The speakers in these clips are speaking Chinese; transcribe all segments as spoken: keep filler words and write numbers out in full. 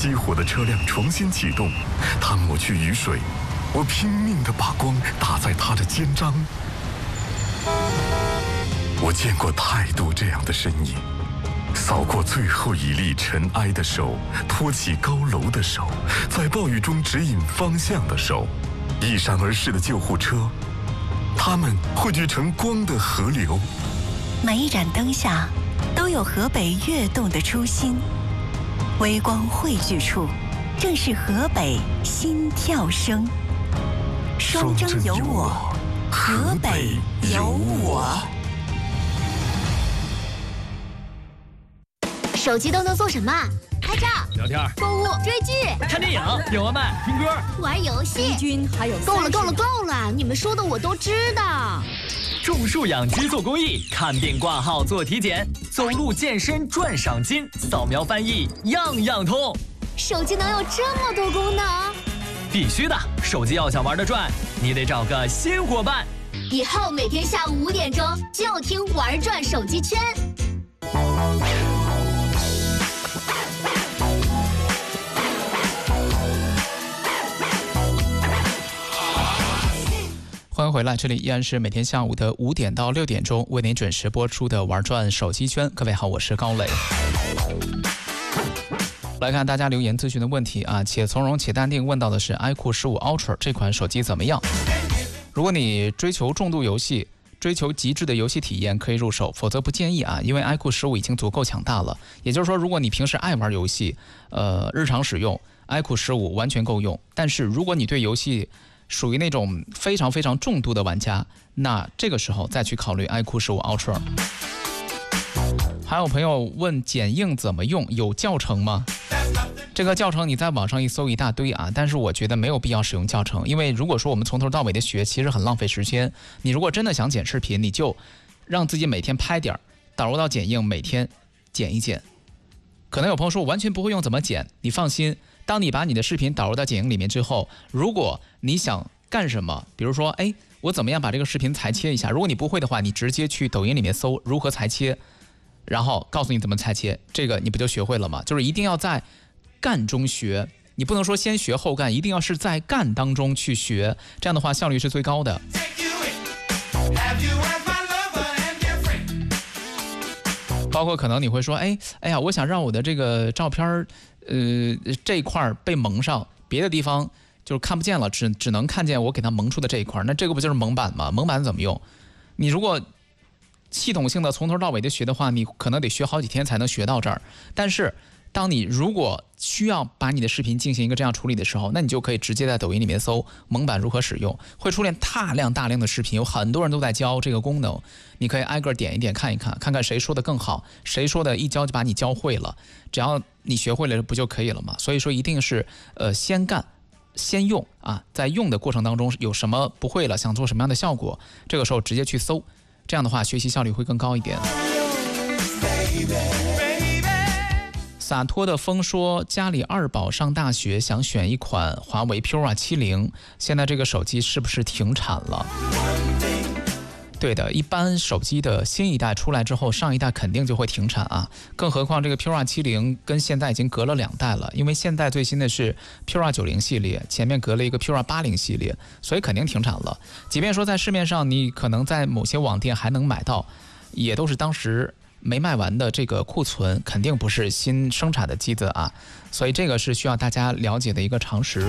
熄火的车辆重新启动，它抹去雨水，我拼命地把光打在它的肩章。我见过太多这样的身影，扫过最后一粒尘埃的手，托起高楼的手，在暴雨中指引方向的手，一闪而逝的救护车，它们汇聚成光的河流。 每一盏灯下都有河北跃动的初心，微光汇聚处正是河北心跳声。双征有我，河北有我。 手机都能做什么？拍照、 聊天、 购物、追剧、 看电影、点外卖、听歌、 玩游戏。 君还有够了，够了，够了！你们说的我都知道。 种树养鸡做公益，看病挂号做体检，走路健身赚赏金，扫描翻译样样通。 手机能有这么多功能？ 必须的！手机要想玩得转，你得找个新伙伴。 以后每天下午五点钟就听玩转手机圈。 欢迎回来，这里依然是每天下午的五点到六点钟为您准时播出的玩转手机圈。各位好，我是高磊。来看大家留言咨询的问题啊，且从容且淡定问到的是 iQOO 十五 Ultra 这款手机怎么样？如果你追求重度游戏，追求极致的游戏体验可以入手，否则不建议啊，因为 iQOO 十五已经足够强大了。也就是说，如果你平时爱玩游戏，呃，日常使用 iQOO 十五完全够用。但是如果你对游戏属于那种非常非常重度的玩家，那这个时候再去考虑 iQOO 十五 Ultra。 还有朋友问剪映怎么用，有教程吗？这个教程你在网上一搜一大堆啊，但是我觉得没有必要使用教程，因为如果说我们从头到尾的学，其实很浪费时间。你如果真的想剪视频，你就让自己每天拍点，导入到剪映，每天剪一剪。可能有朋友说我完全不会用怎么剪，你放心，当你把你的视频导入到剪映里面之后，如果你想干什么，比如说哎，我怎么样把这个视频裁切一下，如果你不会的话，你直接去抖音里面搜如何裁切，然后告诉你怎么裁切，这个你不就学会了吗？就是一定要在干中学，你不能说先学后干，一定要是在干当中去学，这样的话效率是最高的。包括可能你会说，哎哎呀，我想让我的这个照片呃这一块被蒙上，别的地方就是看不见了，只只能看见我给它蒙出的这一块，那这个不就是蒙版吗？蒙版怎么用？你如果系统性的从头到尾的学的话，你可能得学好几天才能学到这儿。但是当你如果需要把你的视频进行一个这样处理的时候，那你就可以直接在抖音里面搜蒙版如何使用，会出现大量大量的视频，有很多人都在教这个功能，你可以挨个点一点看一看，看看谁说的更好，谁说的一教就把你教会了，只要你学会了不就可以了吗？所以说一定是呃先干先用啊，在用的过程当中有什么不会了，想做什么样的效果，这个时候直接去搜，这样的话学习效率会更高一点。洒脱的风说，家里二宝上大学，想选一款华为 P U R A 七零，现在这个手机是不是停产了？对的，一般手机的新一代出来之后，上一代肯定就会停产啊，更何况这个 P U R A 七零跟现在已经隔了两代了，因为现在最新的是 P U R A 九零系列，前面隔了一个 P U R A 八零系列，所以肯定停产了。即便说在市面上你可能在某些网店还能买到，也都是当时没卖完的这个库存，肯定不是新生产的机子啊，所以这个是需要大家了解的一个常识。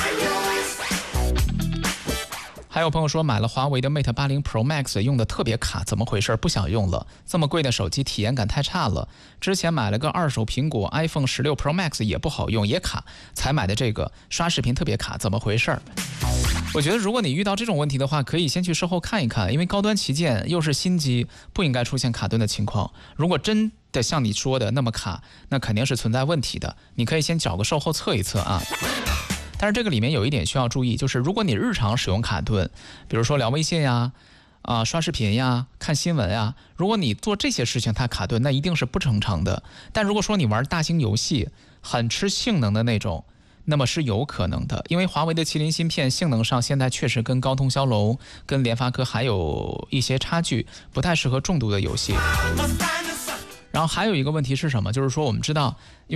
还有朋友说买了华为的 Mate 八零 Pro Max 用的特别卡，怎么回事？不想用了，这么贵的手机体验感太差了。之前买了个二手苹果 iPhone 十六 Pro Max 也不好用，也卡，才买的这个刷视频特别卡，怎么回事？我觉得如果你遇到这种问题的话，可以先去售后看一看，因为高端旗舰又是新机，不应该出现卡顿的情况。如果真的像你说的那么卡，那肯定是存在问题的，你可以先找个售后测一测啊。但是这个里面有一点需要注意，就是如果你日常使用卡顿，比如说聊微信呀、啊、刷视频呀、看新闻呀，如果你做这些事情它卡顿，那一定是不正常的。但如果说你玩大型游戏，很吃性能的那种，那么是有可能的，因为华为的麒麟芯片性能上现在确实跟高通骁龙、跟联发科还有一些差距，不太适合重度的游戏。然后还有一个问题是什么？就是说我们知道。